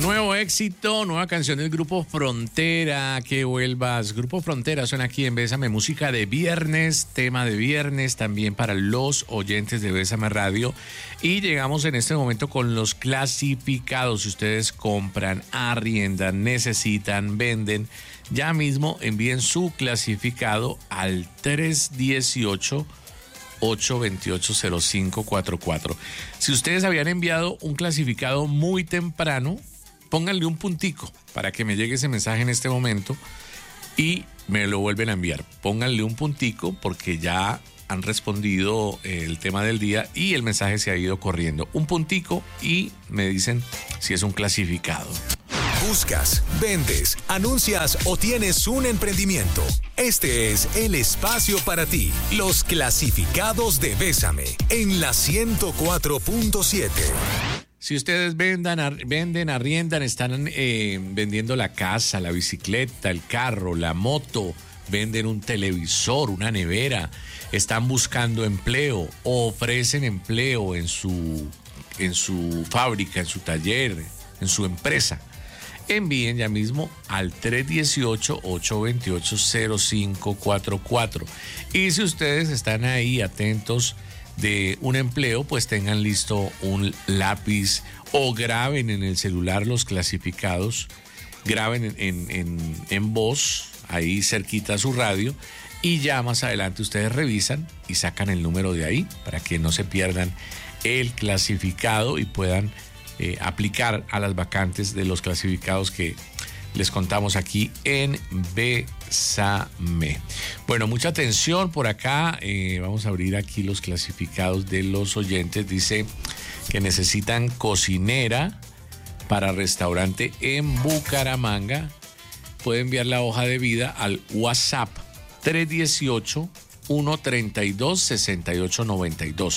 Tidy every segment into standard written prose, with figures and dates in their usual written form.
Nuevo éxito, nueva canción del Grupo Frontera, que vuelvas. Grupo Frontera suena aquí en Bésame, música de viernes, tema de viernes también para los oyentes de Bésame Radio. Y llegamos en este momento con los clasificados. Si ustedes compran, arriendan, necesitan, venden, ya mismo envíen su clasificado al 318-828-0544. Si ustedes habían enviado un clasificado muy temprano, pónganle un puntico para que me llegue ese mensaje en este momento y me lo vuelven a enviar. Pónganle un puntico porque ya han respondido el tema del día y el mensaje se ha ido corriendo. Un puntico y me dicen si es un clasificado. Buscas, vendes, anuncias o tienes un emprendimiento. Este es el espacio para ti. Los clasificados de Bésame en la 104.7. Si ustedes venden, arriendan, están vendiendo la casa, la bicicleta, el carro, la moto, venden un televisor, una nevera, están buscando empleo, ofrecen empleo en su fábrica, en su taller, en su empresa, envíen ya mismo al 318-828-0544. Y si ustedes están ahí atentos de un empleo, pues tengan listo un lápiz o graben en el celular los clasificados, graben en voz, ahí cerquita a su radio, y ya más adelante ustedes revisan y sacan el número de ahí para que no se pierdan el clasificado y puedan aplicar a las vacantes de los clasificados que les contamos aquí en Bésame. Bueno, mucha atención por acá. Vamos a abrir aquí los clasificados de los oyentes. Dice que necesitan cocinera para restaurante en Bucaramanga. Puede enviar la hoja de vida al WhatsApp 318-132-6892.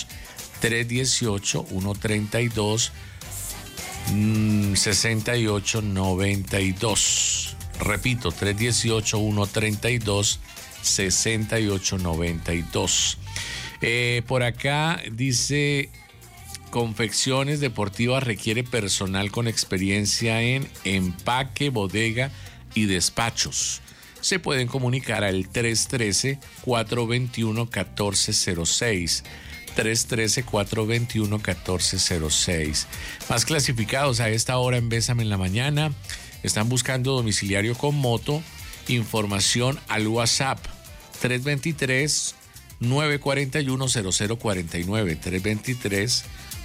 318-132-6892. Repito, 318-132-6892. Por acá dice: confecciones deportivas requiere personal con experiencia en empaque, bodega y despachos. Se pueden comunicar al 313-421-1406. 313-421-1406. Más clasificados a esta hora en Bésame en la mañana. Están buscando domiciliario con moto. Información al WhatsApp 323-941-0049.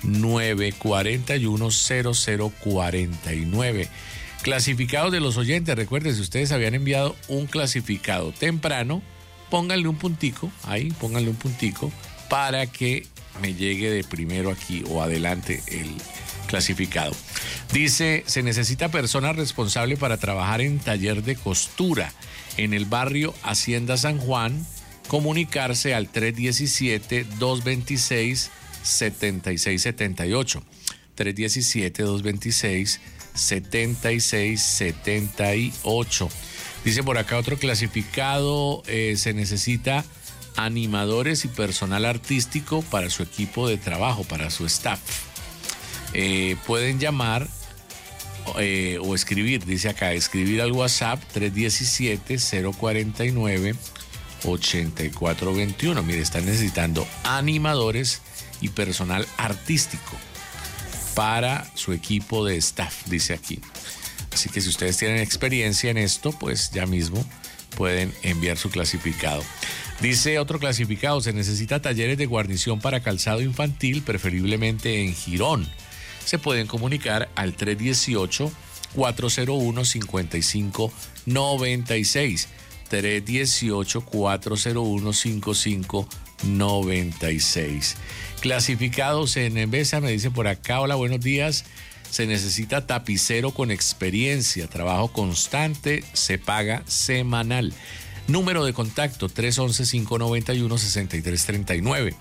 323-941-0049. Clasificados de los oyentes. Recuerden, si ustedes habían enviado un clasificado temprano, pónganle un puntico, ahí, pónganle un puntico para que me llegue de primero aquí o adelante el clasificado. Dice: se necesita persona responsable para trabajar en taller de costura en el barrio Hacienda San Juan. Comunicarse al 317-226-7678. 317-226-7678. Dice por acá otro clasificado: se necesita animadores y personal artístico para su equipo de trabajo, para su staff. Pueden llamar o escribir, dice acá, escribir al WhatsApp 317-049-8421. Mire, están necesitando animadores y personal artístico para su equipo de staff, dice aquí. Así que si ustedes tienen experiencia en esto, pues ya mismo pueden enviar su clasificado. Dice otro clasificado: se necesita talleres de guarnición para calzado infantil, preferiblemente en Girón. Se pueden comunicar al 318-401-5596. 318-401-5596. Clasificados en Bésame, me dice por acá: hola, buenos días. Se necesita tapicero con experiencia, trabajo constante, se paga semanal. Número de contacto 311-591-6339.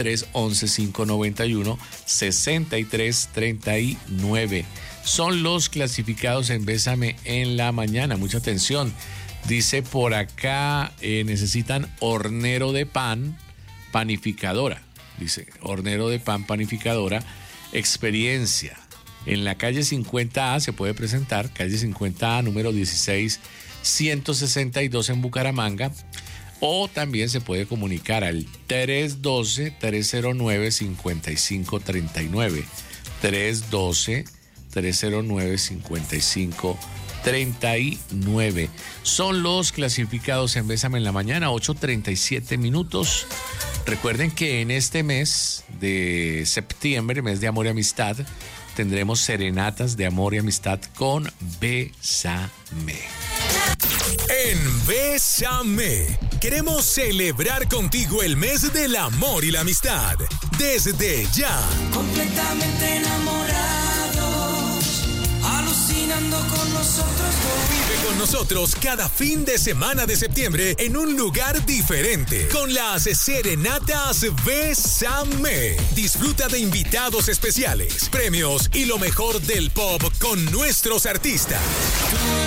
311-591-6339. Son los clasificados en Bésame en la mañana. Mucha atención. Dice por acá, necesitan hornero de pan, panificadora. Dice, hornero de pan, panificadora, experiencia. En la calle 50A se puede presentar, calle 50A, número 16162 en Bucaramanga, o también se puede comunicar al 312-309-5539. 312-309-5539. Son los clasificados en Bésame en la Mañana, 8:37 minutos. Recuerden que en este mes de septiembre, mes de amor y amistad, tendremos serenatas de amor y amistad con Bésame. En Bésame, queremos celebrar contigo el mes del amor y la amistad. Desde ya. Completamente enamorados, alucinando con nosotros. Vive con nosotros cada fin de semana de septiembre en un lugar diferente con las serenatas Bésame. Disfruta de invitados especiales, premios y lo mejor del pop con nuestros artistas.